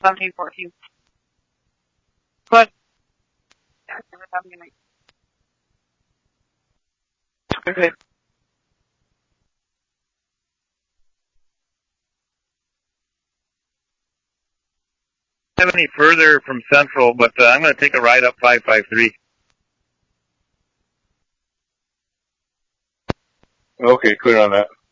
1714. But, okay. Have any further from Central, but I'm going to take a ride up 553. Okay, clear on that.